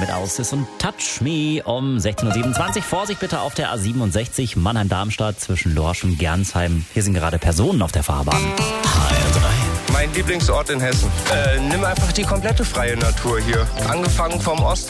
mit Ausis und Touch Me um 16.27 Uhr. Vorsicht bitte auf der A67 Mannheim-Darmstadt zwischen Lorsch und Gernsheim. Hier sind gerade Personen auf der Fahrbahn. HR3. Mein Lieblingsort in Hessen. Nimm einfach die komplette freie Natur hier. Angefangen vom Osten